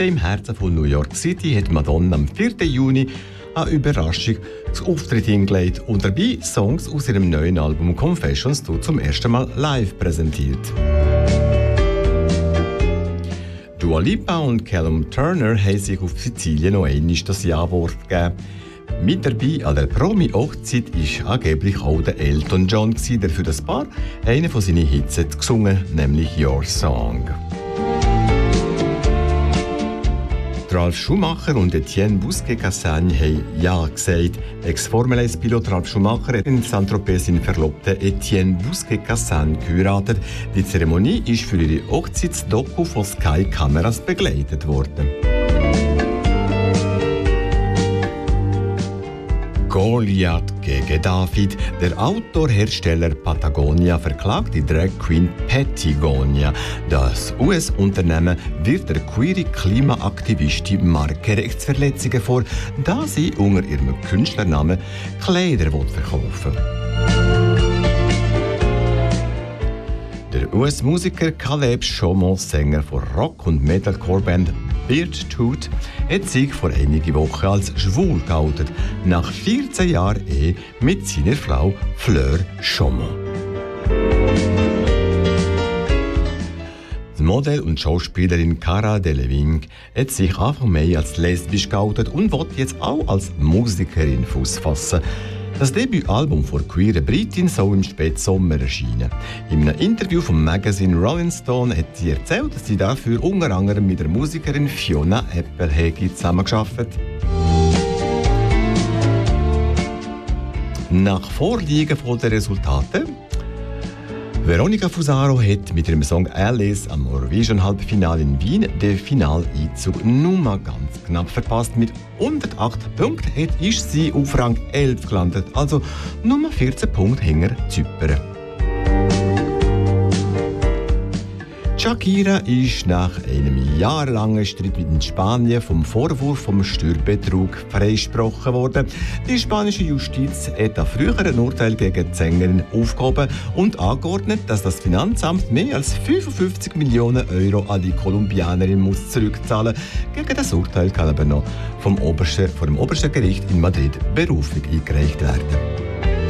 Mitten im Herzen von New York City hat Madonna am 4. Juni eine Überraschungsauftritt hingelegt und dabei Songs aus ihrem neuen Album Confessions zum ersten Mal live präsentiert. Dua Lipa und Callum Turner haben sich auf Sizilien noch einmal das Ja-Wort gegeben. Mit dabei an der Promi-Hochzeit war angeblich auch der Elton John, der für das Paar einen von seinen Hits hat gesungen, nämlich «Your Song». Ralf Schumacher und Etienne Bousquet-Cassagne haben Ja gesagt. Ex-Formel-1-Pilot Ralf Schumacher hat in Saint-Tropez seinen Verlobten Etienne Bousquet-Cassagne geheiratet. Die Zeremonie ist für ihre Hochzeitsdoku von Sky Kameras begleitet worden. Goliath gegen David. Der Outdoor-Hersteller Patagonia verklagt die Drag Queen Patagonia. Das US-Unternehmen wirft der queere Klimaaktivistin Markenrechtsverletzungen vor, da sie unter ihrem Künstlernamen Kleider verkaufen will. Der US-Musiker Caleb Chaumont, Sänger von Rock- und Metalcore-Band Beartooth, hat sich vor einigen Wochen als schwul geoutet, nach 14 Jahren Ehe mit seiner Frau Fleur Chaumont. Die Model und Schauspielerin Cara Delevingne hat sich Anfang Mai als lesbisch geoutet und will jetzt auch als Musikerin Fuß fassen. Das Debütalbum von queeren Britin soll im Spätsommer erscheinen. In einem Interview vom Magazin Rolling Stone hat sie erzählt, dass sie dafür unter anderem mit der Musikerin Fiona Apple zusammengearbeitet hat. Nach Vorliegen der Resultate Veronica Fusaro hat mit ihrem Song «Alice» am Eurovision-Halbfinale in Wien den Finaleinzug nur ganz knapp verpasst. Mit 108 Punkten ist sie auf Rang 11 gelandet, also nur 14 Punkte hinter Zypern. Shakira ist nach einem jahrelangen Streit mit Spanien vom Vorwurf vom Steuerbetrug freigesprochen worden. Die spanische Justiz hat ein früheres Urteil gegen die Sängerin aufgehoben und angeordnet, dass das Finanzamt mehr als 55 Millionen Euro an die Kolumbianerin muss zurückzahlen. Gegen das Urteil kann aber noch vor dem obersten Gericht in Madrid Berufung eingereicht werden.